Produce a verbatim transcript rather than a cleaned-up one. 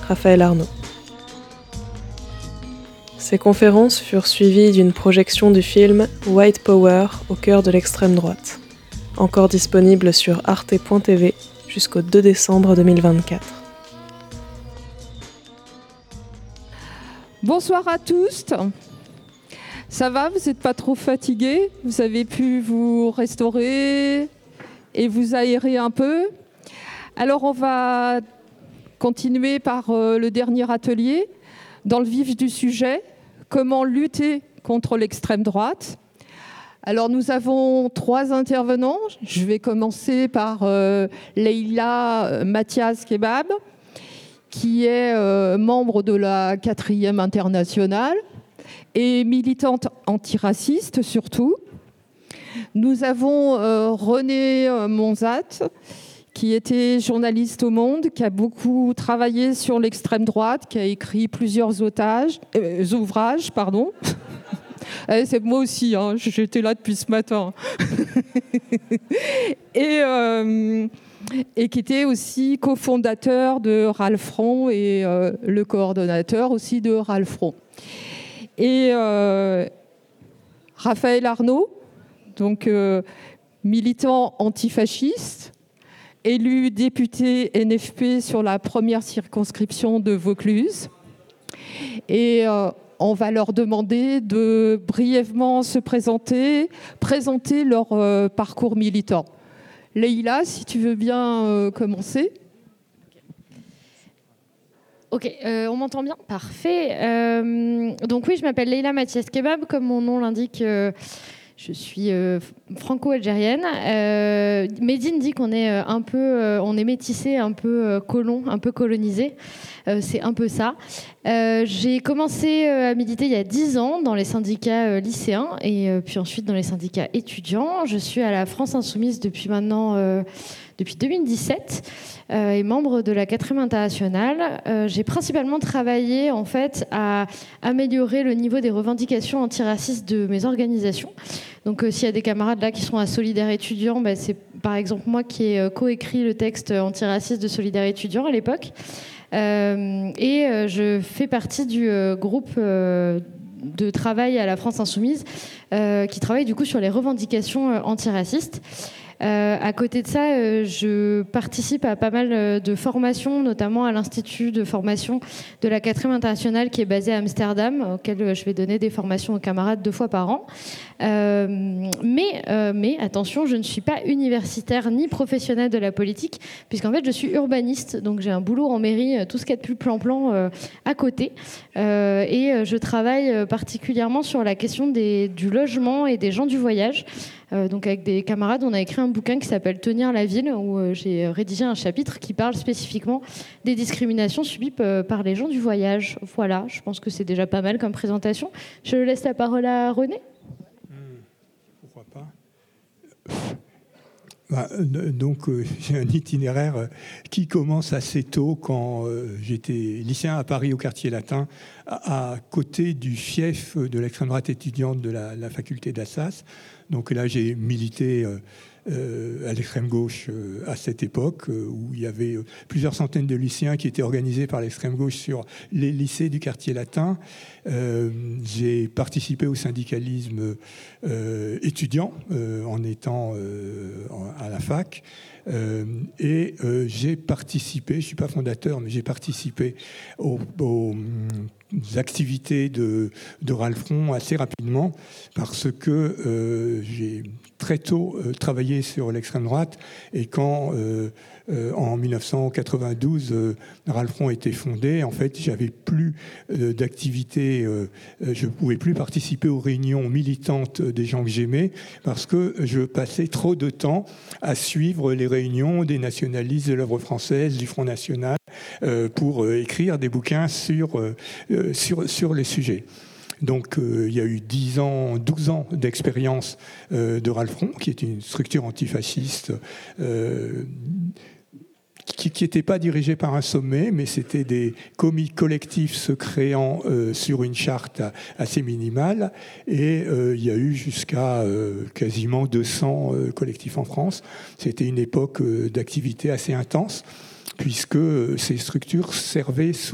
Raphaël Arnaud. Ces conférences furent suivies d'une projection du film White Power au cœur de l'extrême droite, encore disponible sur arte point t v jusqu'au deux décembre deux mille vingt-quatre. Bonsoir à tous. Ça va, vous n'êtes pas trop fatigués? Vous avez pu vous restaurer et vous aérer un peu? Alors on va continuer par euh, le dernier atelier, dans le vif du sujet, comment lutter contre l'extrême droite. Alors nous avons trois intervenants. Je vais commencer par euh, Leïla Mathias Kebab, qui est euh, membre de la quatrième internationale et militante antiraciste surtout. Nous avons euh, René Monzat, qui était journaliste au Monde, qui a beaucoup travaillé sur l'extrême droite, qui a écrit plusieurs otages, euh, ouvrages. Pardon. C'est moi aussi, hein, j'étais là depuis ce matin. et... Euh, et qui était aussi cofondateur de Ralfront et euh, le coordonnateur aussi de Ralfront. Et euh, Raphaël Arnaud, donc euh, militant antifasciste, élu député N F P sur la première circonscription de Vaucluse. Et euh, on va leur demander de brièvement se présenter, présenter leur euh, parcours militant. Leïla, si tu veux bien euh, commencer. Ok, euh, on m'entend bien? Parfait. Euh, donc oui, je m'appelle Leïla Mathias Kebab, comme mon nom l'indique. Euh, je suis euh, franco-algérienne. Euh, Médine dit qu'on est un peu, euh, on est métissé, un peu euh, colon, un peu colonisé. Euh, c'est un peu ça. Euh, j'ai commencé euh, à militer il y a dix ans dans les syndicats euh, lycéens et euh, puis ensuite dans les syndicats étudiants. Je suis à la France Insoumise depuis maintenant, euh, depuis deux mille dix-sept euh, et membre de la quatrième internationale. Euh, j'ai principalement travaillé en fait à améliorer le niveau des revendications antiracistes de mes organisations. Donc euh, s'il y a des camarades là qui sont à Solidaire étudiant, bah, c'est par exemple moi qui ai euh, coécrit le texte antiraciste de Solidaire étudiant à l'époque. Euh, et euh, je fais partie du euh, groupe euh, de travail à la France Insoumise euh, qui travaille du coup sur les revendications euh, antiracistes. Euh, à côté de ça, euh, je participe à pas mal de formations, notamment à l'Institut de formation de la quatrième internationale qui est basé à Amsterdam, auquel je vais donner des formations aux camarades deux fois par an. Euh, mais, euh, mais attention, je ne suis pas universitaire ni professionnelle de la politique, puisqu'en fait je suis urbaniste, donc j'ai un boulot en mairie, tout ce qu'il y a de plus plan-plan euh, à côté. Euh, et je travaille particulièrement sur la question des, du logement et des gens du voyage. Euh, donc avec des camarades, on a écrit un bouquin qui s'appelle Tenir la ville, où euh, j'ai rédigé un chapitre qui parle spécifiquement des discriminations subies euh, par les gens du voyage. Voilà, je pense que c'est déjà pas mal comme présentation. Je laisse la parole à René. Mmh, pourquoi pas. Bah, donc euh, j'ai un itinéraire euh, qui commence assez tôt quand euh, j'étais lycéen à Paris au quartier latin, à, à côté du fief de l'extrême droite étudiante de la, la faculté d'Assas. Donc là j'ai milité euh, euh, à l'extrême gauche euh, à cette époque euh, où il y avait euh, plusieurs centaines de lycéens qui étaient organisés par l'extrême gauche sur les lycées du quartier latin. Euh, j'ai participé au syndicalisme euh, étudiant euh, en étant euh, à la fac. Euh, et euh, j'ai participé, je ne suis pas fondateur, mais j'ai participé aux, aux activités de, de Ralfront assez rapidement parce que euh, j'ai très tôt euh, travaillé sur l'extrême droite et quand euh, euh, en dix-neuf cent quatre-vingt-douze euh, Ralfront a été fondé, en fait j'avais plus euh, d'activité, euh, je ne pouvais plus participer aux réunions militantes des gens que j'aimais parce que je passais trop de temps à suivre les réunions des nationalistes de l'œuvre française, du Front National, euh, pour euh, écrire des bouquins sur, euh, sur, sur les sujets. Donc euh, il y a eu dix ans, douze ans d'expérience euh, de Ralfront, qui est une structure antifasciste euh, qui n'était pas dirigée par un sommet, mais c'était des comités collectifs se créant euh, sur une charte assez minimale. Et euh, il y a eu jusqu'à euh, quasiment deux cents euh, collectifs en France. C'était une époque euh, d'activité assez intense, puisque ces structures servaient sous